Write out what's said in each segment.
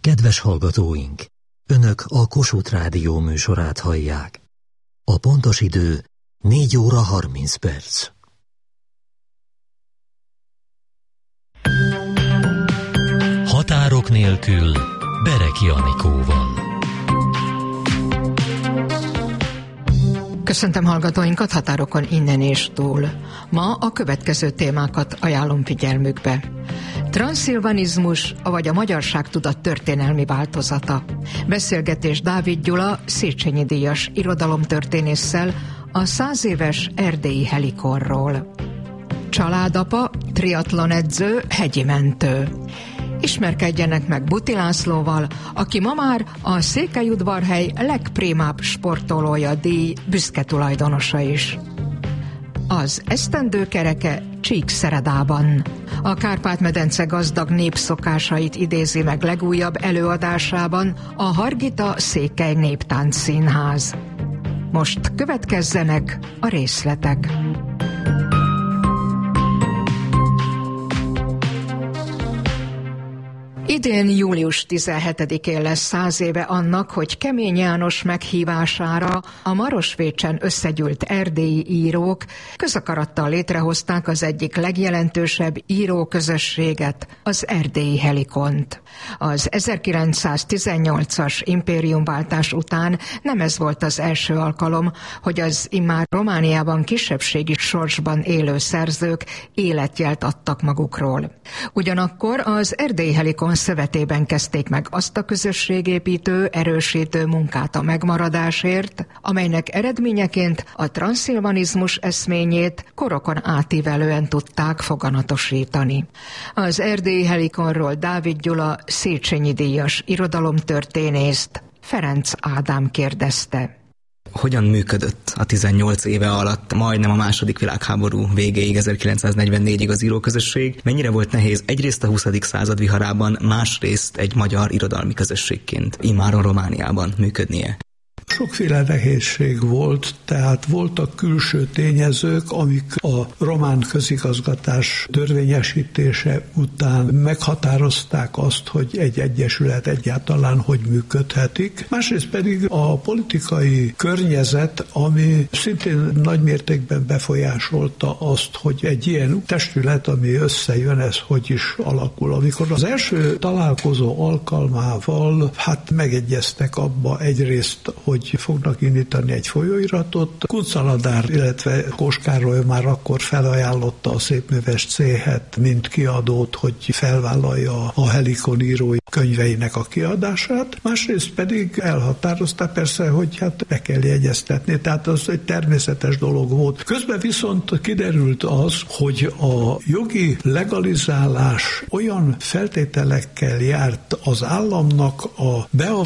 Kedves hallgatóink! Önök a Kossuth Rádió műsorát hallják. A pontos idő 4 óra 30 perc. Határok nélkül Bereki Anikóval. Köszöntöm hallgatóinkat határokon innen és túl. Ma a következő témákat ajánlom figyelmükbe. Transzilvanizmus, vagy a magyarság tudat történelmi változata. Beszélgetés Dávid Gyula, Széchenyi díjas irodalomtörténésszel a 100 éves erdélyi helikonról. Családapa, triatlonedző, hegyi mentő. Ismerkedjenek meg Buti Lászlóval, aki ma már a Székelyudvarhely legprémább sportolója díj büszke tulajdonosa is. Az esztendő kereke Csíkszeredában. A Kárpát-medence gazdag népszokásait idézi meg legújabb előadásában a Hargita Székely Néptánc Színház. Most következzenek a részletek. Idén július 17-én lesz 100 éve annak, hogy Kemény János meghívására a Marosvécsen összegyűlt erdélyi írók közakarattal létrehozták az egyik legjelentősebb íróközösséget, az erdélyi helikont. Az 1918-as impériumváltás után nem ez volt az első alkalom, hogy az immár Romániában kisebbségi sorsban élő szerzők életjelt adtak magukról. Ugyanakkor az erdélyi helikon szövetében kezdték meg azt a közösségépítő, erősítő munkát a megmaradásért, amelynek eredményeként a transzilvanizmus eszményét korokon átívelően tudták foganatosítani. Az erdélyi helikonról Dávid Gyula, Széchenyi díjas irodalomtörténészt Ferenc Ádám kérdezte. Hogyan működött a 18 éve alatt, majdnem a második világháború végéig, 1944-ig az íróközösség? Mennyire volt nehéz egyrészt a 20. század viharában, másrészt egy magyar irodalmi közösségként immáron Romániában működnie? Sokféle nehézség volt, tehát voltak külső tényezők, amik a román közigazgatás törvényesítése után meghatározták azt, hogy egy egyesület egyáltalán hogy működhetik. Másrészt pedig a politikai környezet, ami szintén nagy mértékben befolyásolta azt, hogy egy ilyen testület, ami összejön, ez hogy is alakul. Amikor az első találkozó alkalmával megegyeztek abba egyrészt, hogy fognak indítani egy folyóiratot. Kuncaladár, illetve Kós Károly már akkor felajánlotta a Szépműves Céhet, mint kiadót, hogy felvállalja a Helikon írói könyveinek a kiadását. Másrészt pedig elhatározta persze, hogy be kell jegyeztetni, tehát az egy természetes dolog volt. Közben viszont kiderült az, hogy a jogi legalizálás olyan feltételekkel járt az államnak a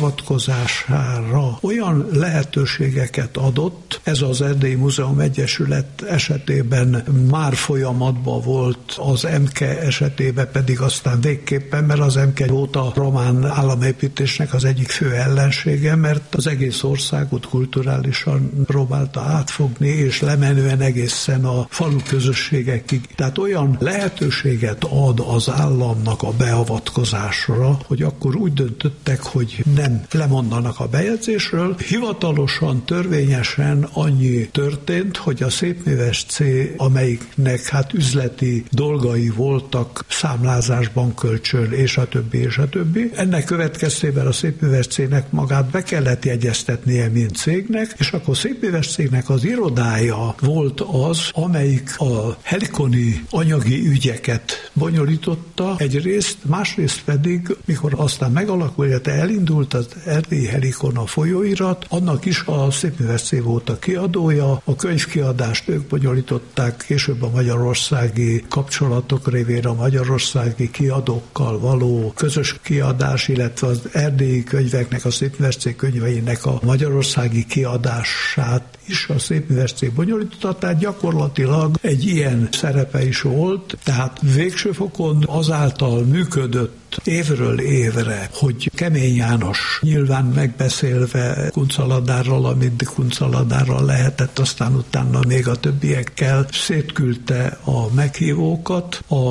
beavatkozására, olyan lehetőségeket adott. Ez az Erdélyi Múzeum Egyesület esetében már folyamatban volt, az MK esetében pedig aztán végképpen, mert az MK volt a román államépítésnek az egyik fő ellensége, mert az egész országot kulturálisan próbálta átfogni, és lemenően egészen a falu közösségekig. Tehát olyan lehetőséget ad az államnak a beavatkozásra, hogy akkor úgy döntöttek, hogy nem lemondanak a bejegyzésről. Hivatalosan, törvényesen annyi történt, hogy a Szépműves C, amelyiknek üzleti dolgai voltak, számlázás, bankkölcsön, és a többi, és a többi. Ennek következtében a Szépműves C-nek magát be kellett jegyeztetnie, mint cégnek, és akkor Szépműves C-nek az irodája volt az, amelyik a helikoni anyagi ügyeket bonyolította egyrészt, másrészt pedig, mikor aztán megalakult, illetve elindult az erdélyi helikon a folyóirat, annak is a Szépműves C volt a kiadója, a könyvkiadást ők bonyolították, később a magyarországi kapcsolatok révén a magyarországi kiadókkal való közös kiadás, illetve az erdélyi könyveknek, a Szépműves C könyveinek a magyarországi kiadását is a Szépműves C bonyolította, tehát gyakorlatilag egy ilyen szerepe is volt, tehát végső fokon azáltal működött évről évre, hogy Kemény János nyilván megbeszélve Kuncaladárral, amit Kuncaladárral lehetett, aztán utána még a többiekkel szétküldte a meghívókat a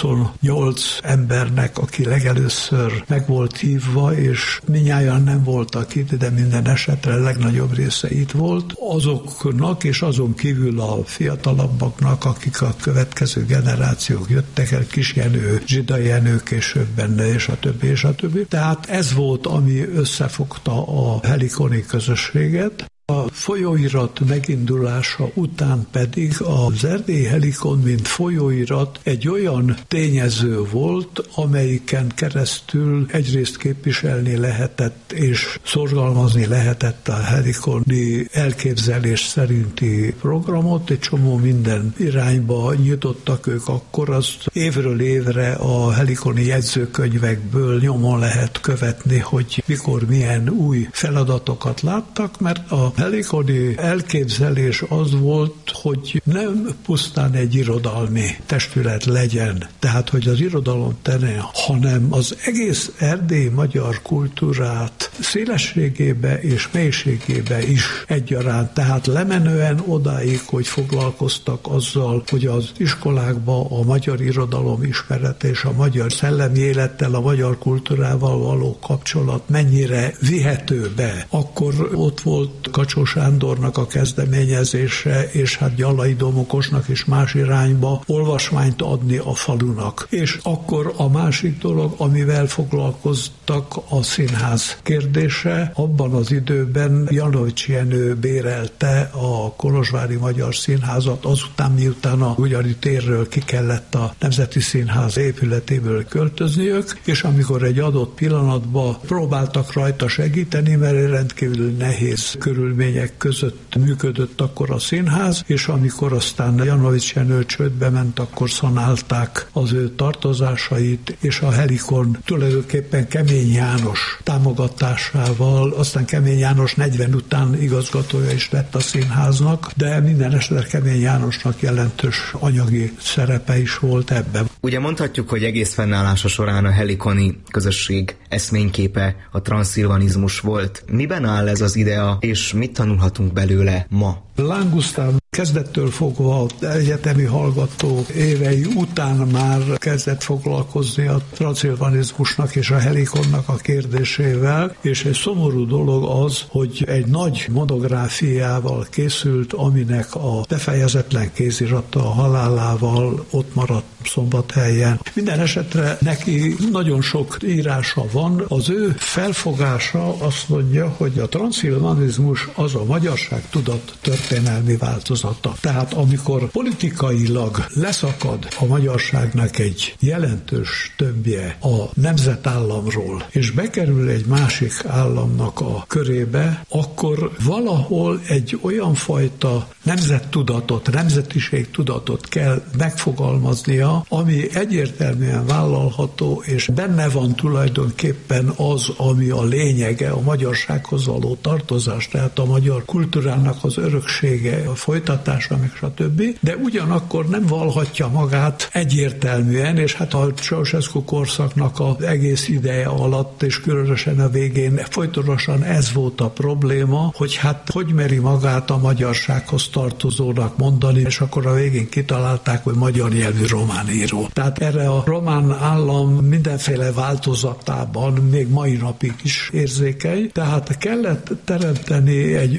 28 embernek, aki legelőször meg volt hívva, és mindnyájan nem voltak itt, de minden esetre legnagyobb része itt volt, azoknak és azon kívül a fiatalabbaknak, akik a következő generációk jöttek el, Kis Jenő, Zsida Jenő később benne, és a többi, és a többi. Tehát ez volt, ami összefogta a helikoni közösséget. A folyóirat megindulása után pedig az erdélyi helikon, mint folyóirat egy olyan tényező volt, amelyiken keresztül egyrészt képviselni lehetett és szorgalmazni lehetett a helikoni elképzelés szerinti programot, egy csomó minden irányba nyitottak ők akkor, azt évről évre a helikoni jegyzőkönyvekből nyomon lehet követni, hogy mikor milyen új feladatokat láttak, mert a helikoni elképzelés az volt, hogy nem pusztán egy irodalmi testület legyen, tehát hogy az irodalom terén, hanem az egész erdélyi magyar kultúrát szélességébe és mélységébe is egyaránt, tehát lemenően odáig, hogy foglalkoztak azzal, hogy az iskolákban a magyar irodalom ismerete és a magyar szellemi élettel, a magyar kultúrával való kapcsolat mennyire vihető be. Akkor ott volt Kacsó Sándornak a kezdeményezése, és hát Gyalai Domokosnak is más irányba olvasmányt adni a falunak. És akkor a másik dolog, amivel foglalkoztak, a színház kérdése. Abban az időben Janovics Jenő bérelte a Kolozsvári Magyar Színházat, azután miután a Hunyadi térről ki kellett a Nemzeti Színház épületéből költözniük, és amikor egy adott pillanatban próbáltak rajta segíteni, mert rendkívül nehéz körülmények között működött akkor a színház, és amikor aztán Janovics Jenő csődbe ment, akkor szanálták az ő tartozásait, és a helikon tulajdonképpen Kemény János támogatásával, aztán Kemény János 40 után igazgatója is lett a színháznak, de minden esetre Kemény Jánosnak jelentős anyagi szerepe is volt ebben. Ugye mondhatjuk, hogy egész fennállása során a helikoni közösség eszményképe a transzilvanizmus volt. Miben áll ez az idea, és mit tanulhatunk belőle ma? Láng Gusztáv kezdettől fogva egyetemi hallgató évei után már kezdett foglalkozni a transzilvanizmusnak és a helikonnak a kérdésével, és egy szomorú dolog az, hogy egy nagy monográfiával készült, aminek a befejezetlen kézirata a halálával ott maradt Szombathelyen. Minden esetre neki nagyon sok írása van. Az ő felfogása azt mondja, hogy a transzilvanizmus az a magyarság tudat történelmi változata. Tehát amikor politikailag leszakad a magyarságnak egy jelentős tömbje a nemzetállamról, és bekerül egy másik államnak a körébe, akkor valahol egy olyan fajta nemzettudatot, nemzetiségtudatot kell megfogalmaznia, ami egyértelműen vállalható, és benne van tulajdonképpen az, ami a lényege, a magyarsághoz való tartozás, tehát a magyar kultúrának az öröksége, a folytatása, meg stb. De ugyanakkor nem vallhatja magát egyértelműen, és hát a Ceausescu korszaknak az egész ideje alatt, és különösen a végén folytonosan ez volt a probléma, hogy hát hogy meri magát a magyarsághoz tartozónak mondani, és akkor a végén kitalálták, hogy magyar nyelvű román író. Tehát erre a román állam mindenféle változatában még mai napig is érzékeny, tehát kellett teremteni egy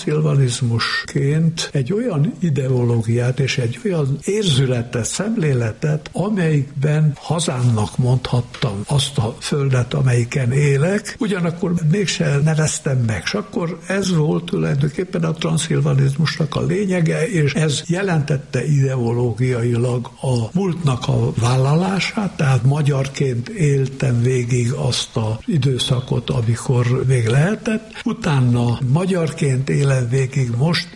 transzilvanizmusként egy olyan ideológiát és egy olyan érzületet, szemléletet, amelyikben hazámnak mondhattam azt a földet, amelyiken élek, ugyanakkor mégse neveztem meg. És akkor ez volt tulajdonképpen a transzilvanizmusnak a lényege, és ez jelentette ideológiailag a múltnak a vállalását, tehát magyarként éltem végig azt az időszakot, amikor még lehetett, utána magyarként élem végig most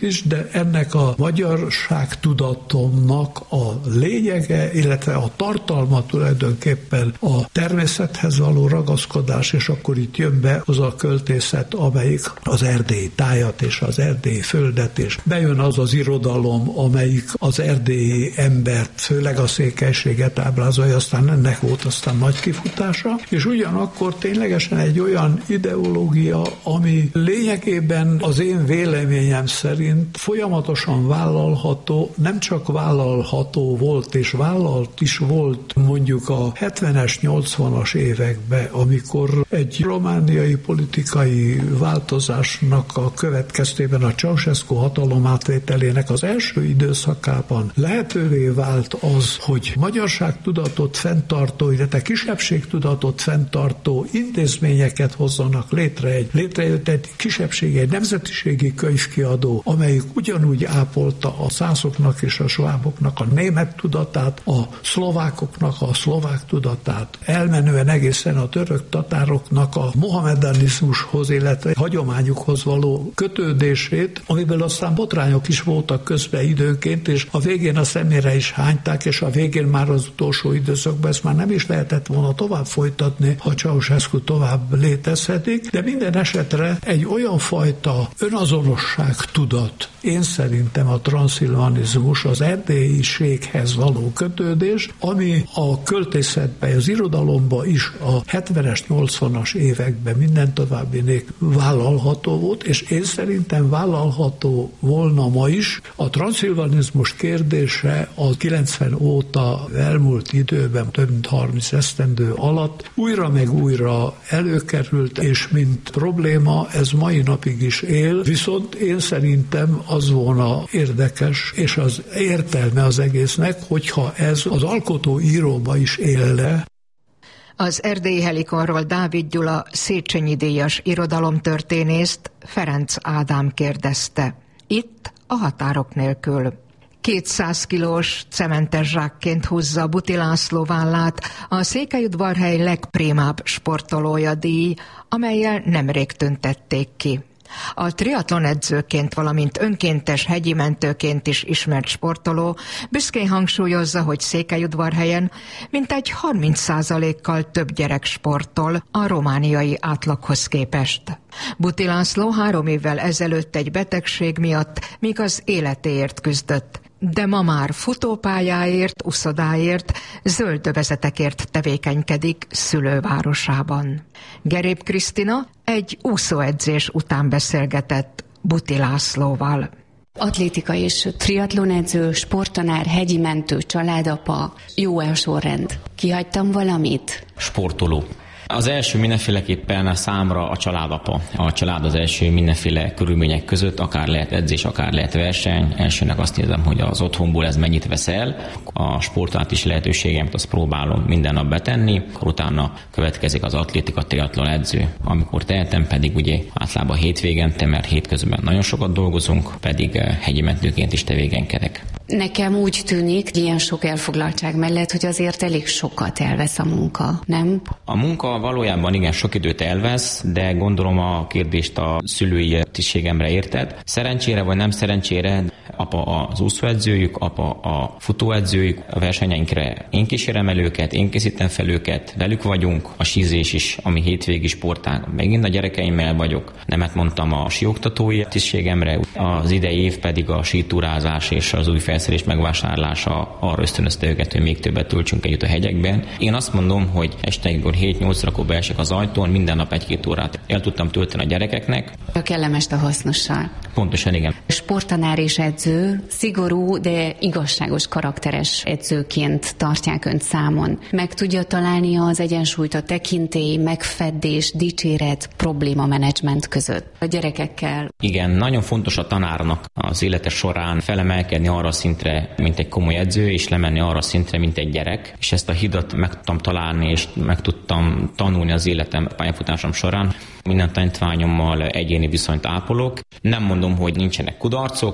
is, de ennek a magyarság tudatomnak a lényege, illetve a tartalma tulajdonképpen a természethez való ragaszkodás, és akkor itt jön be az a költészet, amelyik az erdélyi tájat és az erdélyi földet, és bejön az az irodalom, amelyik az erdélyi embert, főleg a székelységet ábrázolja, aztán ennek volt aztán nagy kifutása, és ugyanakkor ténylegesen egy olyan ideológia, ami lényegében az én véleményem szerint folyamatosan vállalható, nem csak vállalható volt, és vállalt is volt mondjuk a 70-es, 80-as években, amikor egy romániai politikai változásnak a következtében a Ceausescu hatalomátvételének az első időszakában lehetővé vált az, hogy magyarságtudatot fenntartó, illetve kisebbségtudatot fenntartó intézményeket hozzanak létre. Létrejött egy kisebbségi, egy nemzetiségi könyvkiadó, amelyik ugyanúgy ápolta a szászoknak és a sváboknak a német tudatát, a szlovákoknak a szlovák tudatát, elmenően egészen a török tatároknak a mohamedanizmushoz, illetve hagyományukhoz való kötődését, amiből aztán botrányok is voltak közben időnként, és a végén a szemére is hányták, és a végén már az utolsó időszakban ezt már nem is lehetett volna tovább folytatni, ha Ceausescu tovább létezhetik, de minden esetre egy olyan fajta önazonosság tudat, én szerintem a transzilvanizmus, az erdélyiséghez való kötődés, ami a költészetben, az irodalomban is a 70-es, 80-as években minden további vállalható volt, és én szerintem vállalható volna ma is. A transzilvanizmus kérdése a 90 óta elmúlt időben, több mint 30 esztendő alatt újra meg újra előkerült, és mint probléma ez mai napig is él, viszont én szerintem az volna érdekes, és az értelme az egésznek, hogyha ez az alkotó íróba is élne. Az Erdélyi Helikonról Dávid Gyula Széchenyi díjas irodalomtörténészt Ferenc Ádám kérdezte. Itt a Határok nélkül. 200 kilós cementes zsákként húzza Buty László vállát a Székelyudvarhely legprémább sportolója díj, amellyel nemrég tüntették ki. A triatlon edzőként, valamint önkéntes hegyi mentőként is ismert sportoló büszkén hangsúlyozza, hogy Székelyudvarhelyen mintegy 30%-kal több gyerek sportol a romániai átlaghoz képest. Buty László 3 évvel ezelőtt egy betegség miatt még az életéért küzdött, de ma már futópályáért, uszodáért, zöldövezetekért tevékenykedik szülővárosában. Gerép Krisztina egy úszóedzés után beszélgetett Buty Lászlóval. Atlétika és triatlonedző, sporttanár, hegyi mentő, családapa, jó-e a sorrend? Kihagytam valamit? Sportoló. Az első mindenféleképpen a számra a családapa. A család az első mindenféle körülmények között, akár lehet edzés, akár lehet verseny. Elsőnek azt nézem, hogy az otthonból ez mennyit vesz el. A sportált lehetőségemet azt próbálom minden nap betenni, utána következik az atlétika, triatlon edző. Amikor tehetem, pedig ugye általában hétvégente, mert hétközben nagyon sokat dolgozunk, pedig hegyi mentőként is tevékenykedek. Nekem úgy tűnik, ilyen sok elfoglaltság mellett, hogy azért elég sokat elvesz a munka, nem? A munka valójában igen sok időt elvesz, de gondolom a kérdést a szülői tisztségemre érted. Szerencsére vagy nem szerencsére, apa az úszóedzőjük, apa a futóedzőjük, a versenyeinkre én kísérem el őket, én készítem fel őket, velük vagyunk, a sízés is, ami hétvégi sportág. Megint a gyerekeimmel vagyok. Nemet mondtam a síoktatói tisztségemre, az idei év pedig a sítúrázás és az új felszerelés megvásárlása arra ösztönözte őket, hogy még többet töltsünk együtt a hegyekben. Én azt mondom, hogy este 7-8-rakor beesek az ajtón, minden nap 1-2 órát el tudtam tölteni a gyerekeknek. A kellemest a hasznossal. Pontosan, igen. Sporttanár és edző, szigorú, de igazságos karakteres edzőként tartják önt számon. Meg tudja találni az egyensúlyt a tekintély, megfedés, dicséret, problémamenedzsment között a gyerekekkel? Igen, nagyon fontos a tanárnak az élete során felemelkedni arra a szintre, mint egy komoly edző, és lemenni arra a szintre, mint egy gyerek. És ezt a hidat meg tudtam találni, és meg tudtam tanulni az életem, pályafutásom során. Minden tanítványommal egyéni viszonyt ápolok. Nem mondom, hogy nincsenek kudarcok, és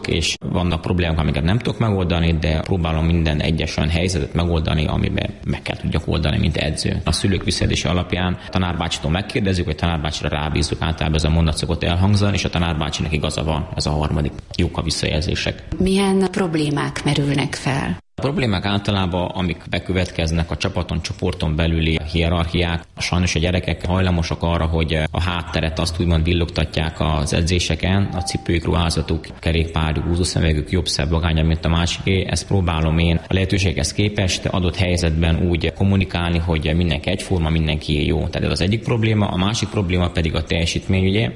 vannak problémák, amiket nem tudok megoldani, de próbálom minden egyes olyan helyzetet megoldani, amiben meg kell tudjak oldani, mint edző. A szülők visszajelzése alapján tanárbácsitól megkérdezzük, vagy tanárbácsira rábízzuk, általában ez a mondat szokott elhangzani, és a tanárbácsinak igaza van, ez a harmadik. Jók a visszajelzések. Milyen problémák merülnek fel? A problémák általában, amik bekövetkeznek a csapaton, csoporton belüli hierarchiák, sajnos a gyerekek hajlamosak arra, hogy a hátteret azt úgymond villogtatják az edzéseken, a cipőjük, ruházatuk, kerékpárjuk, úszószemüvegük jobb-szebb vagányabb, mint a másiké. Ezt próbálom én a lehetőséghez képest adott helyzetben úgy kommunikálni, hogy mindenki egyforma, mindenki jó. Tehát ez az egyik probléma, a másik probléma pedig a teljesítmény, ugye.